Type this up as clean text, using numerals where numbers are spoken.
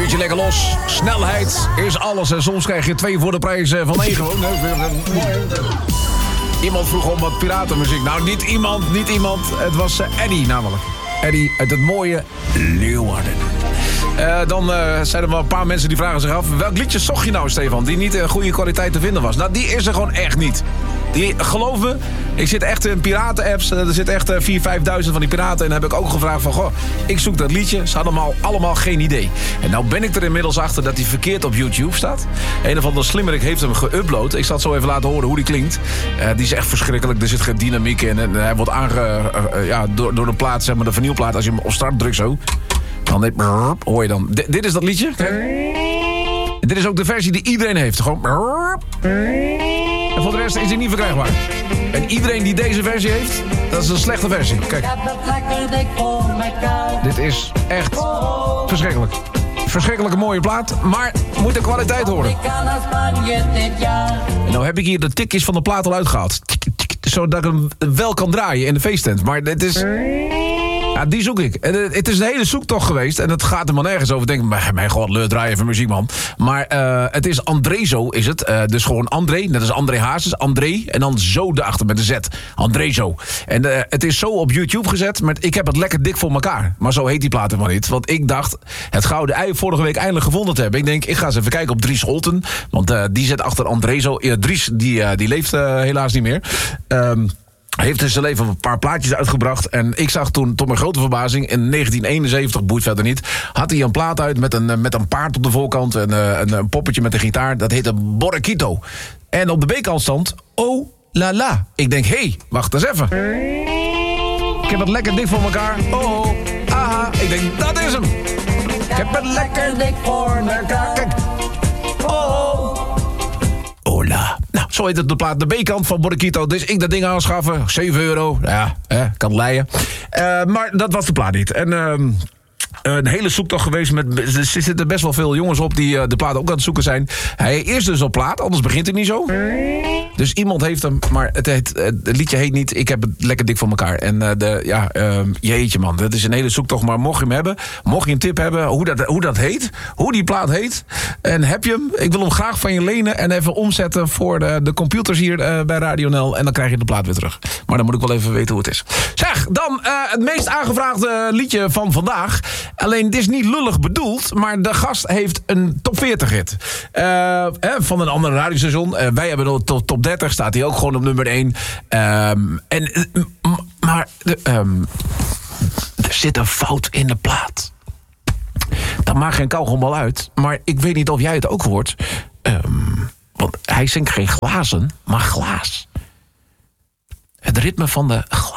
Beetje lekker los. Snelheid is alles. En soms krijg je 2 voor de prijs van 1 gewoon. Iemand vroeg om wat piratenmuziek. Nou, niet iemand. Het was Eddie namelijk. Eddie uit het mooie Leeuwarden. Dan zijn er wel een paar mensen die vragen zich af... welk liedje zocht je nou, Stefan, die niet in goede kwaliteit te vinden was? Nou, die is er gewoon echt niet. Geloof me, ik zit echt in piraten-apps. Er zitten echt 4.000, 5.000 van die piraten. En dan heb ik ook gevraagd van... goh, ik zoek dat liedje. Ze hadden allemaal geen idee. En nou ben ik er inmiddels achter dat hij verkeerd op YouTube staat. Een of andere slimmerik heeft hem geüpload. Ik zal het zo even laten horen hoe die klinkt. Die is echt verschrikkelijk. Er zit geen dynamiek in. En hij wordt door de plaat, zeg maar de vinylplaat. Als je hem op start drukt zo... dan hoor je dan... Dit is dat liedje. Kijk. En dit is ook de versie die iedereen heeft. Gewoon... En voor de rest is hij niet verkrijgbaar. En iedereen die deze versie heeft, dat is een slechte versie. Kijk. Dit is echt verschrikkelijk. Verschrikkelijke mooie plaat, maar moet de kwaliteit horen. En nou heb ik hier de tikjes van de plaat al uitgehaald. Zodat ik hem wel kan draaien in de feesttent. Maar dit is... Ja, die zoek ik. Het is een hele zoektocht geweest. En het gaat er maar nergens over. Denk ik, mijn god, draai even muziek, man. Maar het is Andrezo, is het. Dus gewoon André, net als André Hazes. André, en dan zo erachter met de Z. Andrezo. En het is zo op YouTube gezet. Maar ik heb het lekker dik voor elkaar. Maar zo heet die plaat helemaal niet. Want ik dacht, het gouden ei vorige week eindelijk gevonden te hebben. Ik denk, ik ga eens even kijken op Dries Holten. Want die zit achter Andrezo. Dries, die leeft helaas niet meer. Heeft in zijn leven een paar plaatjes uitgebracht. En ik zag toen, tot mijn grote verbazing... in 1971, boeit verder niet... had hij een plaat uit met een paard op de voorkant... en een poppetje met een gitaar. Dat heette Borrequito. En op de B-kant stond... Oh la la. Ik denk, hé, wacht eens even. Ik heb het lekker dik voor elkaar. Oh, aha. Ik denk, dat is hem. Ik heb het lekker dik voor elkaar. Kijk. Oh. Hola. Nou, zo heet het de plaat, de B-kant van Borrequito. Dus ik dat ding aanschaffen, €7. Ja, kan leien. Maar dat was de plaat niet. En een hele zoektocht geweest. Er zitten best wel veel jongens op die de plaat ook aan het zoeken zijn. Hij is dus op plaat, anders begint het niet zo. Dus iemand heeft hem, maar het liedje heet niet Ik heb het lekker dik voor elkaar. En jeetje man, dat is een hele zoektocht. Maar mocht je hem hebben, mocht je een tip hebben hoe dat heet, hoe die plaat heet, en heb je hem, ik wil hem graag van je lenen en even omzetten voor de computers hier bij Radio NL. En dan krijg je de plaat weer terug. Maar dan moet ik wel even weten hoe het is. Zeg, dan het meest aangevraagde liedje van vandaag. Alleen, het is niet lullig bedoeld, maar de gast heeft een top 40 hit. Van een andere radiostation. Wij hebben de top 30, staat hij ook gewoon op nummer 1. Maar er zit een fout in de plaat. Dat maakt geen kauwgombal uit, maar ik weet niet of jij het ook hoort. Want hij zingt geen glazen, maar glaas. Het ritme van de